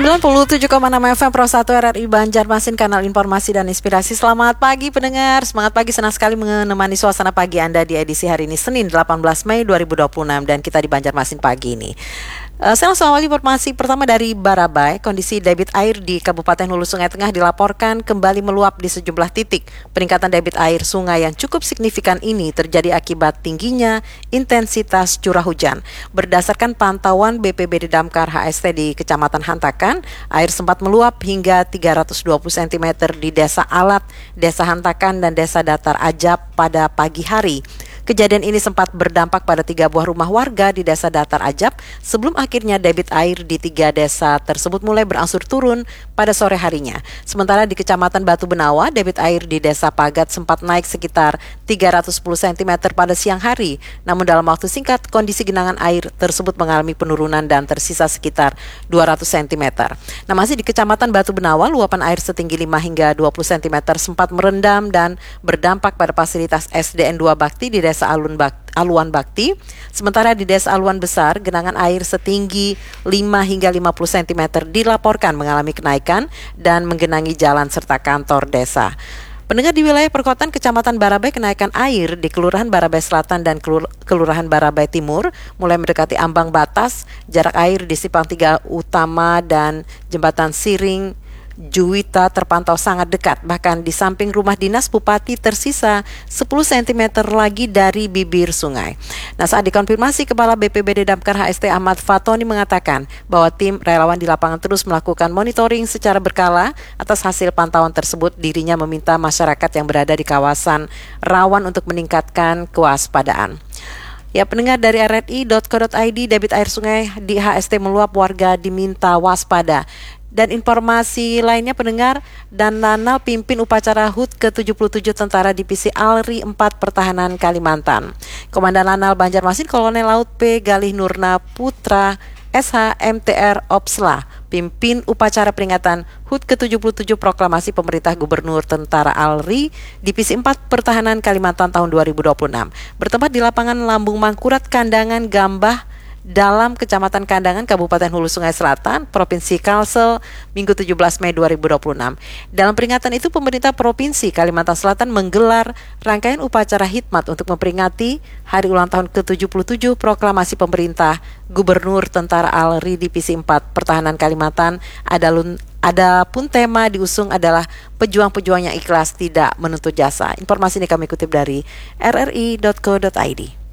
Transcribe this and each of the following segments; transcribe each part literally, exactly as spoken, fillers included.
sembilan puluh tujuh koma enam F M Pro satu R R I Banjarmasin, kanal informasi dan inspirasi. Selamat pagi pendengar, semangat pagi, senang sekali menemani suasana pagi Anda di edisi hari ini Senin delapan belas Mei dua ribu dua puluh enam, dan kita di Banjarmasin pagi ini. Uh, saya langsung awal informasi pertama dari Barabai. Kondisi debit air di Kabupaten Hulu Sungai Tengah dilaporkan kembali meluap di sejumlah titik. Peningkatan debit air sungai yang cukup signifikan ini terjadi akibat tingginya intensitas curah hujan. Berdasarkan pantauan B P B D Damkar H S T di Kecamatan Hantakan, air sempat meluap hingga tiga ratus dua puluh sentimeter di Desa Alat, Desa Hantakan, dan Desa Datar Ajab pada pagi hari. Kejadian ini sempat berdampak pada tiga buah rumah warga di Desa Datar Ajab sebelum akhirnya debit air di tiga desa tersebut mulai berangsur turun pada sore harinya. Sementara di Kecamatan Batu Benawa, debit air di Desa Pagat sempat naik sekitar tiga ratus sepuluh sentimeter pada siang hari. Namun dalam waktu singkat, kondisi genangan air tersebut mengalami penurunan dan tersisa sekitar dua ratus sentimeter. Nah, masih di Kecamatan Batu Benawa, luapan air setinggi lima hingga dua puluh sentimeter sempat merendam dan berdampak pada fasilitas S D N dua Bakti di Desa Alun Bakti. Aluan Bakti. Sementara di Desa Aluan Besar, genangan air setinggi lima hingga lima puluh sentimeter dilaporkan mengalami kenaikan dan menggenangi jalan serta kantor desa. Pendengar, di wilayah perkotaan Kecamatan Barabai, kenaikan air di Kelurahan Barabai Selatan dan Kelurahan Barabai Timur mulai mendekati ambang batas. Jarak air di Simpang Tiga Utama dan Jembatan Siring Juwita terpantau sangat dekat. Bahkan di samping rumah dinas Bupati tersisa sepuluh sentimeter lagi dari bibir sungai. Nah, saat dikonfirmasi, Kepala B P B D Damkar H S T Ahmad Fatoni mengatakan bahwa tim relawan di lapangan terus melakukan monitoring secara berkala. Atas hasil pantauan tersebut, dirinya meminta masyarakat yang berada di kawasan rawan untuk meningkatkan kewaspadaan. Ya, pendengar, dari R R I dot co dot I D, debit air sungai di H S T meluap, warga diminta waspada. Dan informasi lainnya, pendengar, Dan Nanal pimpin upacara H U T ke tujuh puluh tujuh Tentara Divisi Alri empat Pertahanan Kalimantan. Komandan Lanal Banjarmasin Kolonel Laut P. Galih Nurna Putra S H M T R Opsla pimpin upacara peringatan H U T ke tujuh puluh tujuh Proklamasi Pemerintah Gubernur Tentara Alri Divisi empat Pertahanan Kalimantan tahun dua ribu dua puluh enam. Bertempat di lapangan Lambung Mangkurat, Kandangan, Gambah, dalam Kecamatan Kandangan, Kabupaten Hulu Sungai Selatan, Provinsi Kalsel, Minggu tujuh belas Mei dua ribu dua puluh enam. Dalam peringatan itu, pemerintah Provinsi Kalimantan Selatan menggelar rangkaian upacara khidmat untuk memperingati hari ulang tahun ke tujuh puluh tujuh Proklamasi Pemerintah Gubernur Tentara Alri Divisi empat Pertahanan Kalimantan. Adalun Adapun tema diusung adalah pejuang-pejuang yang ikhlas tidak menuntut jasa. Informasi ini kami kutip dari R R I dot co dot I D.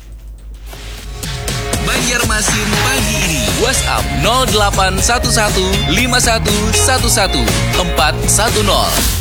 Banjarmasin pagi ini. WhatsApp nol delapan satu satu lima satu satu satu empat satu nol.